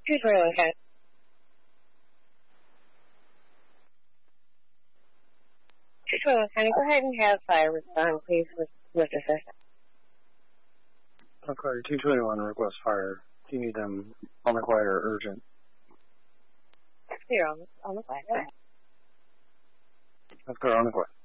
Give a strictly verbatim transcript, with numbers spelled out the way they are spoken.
two twenty-one, County. two twenty-one, County, go ahead and have fire respond, please, with, with assist. Okay, two twenty-one, request fire. Do you need them on the quiet or urgent? You're on, on the quiet. Let's go on the quiet.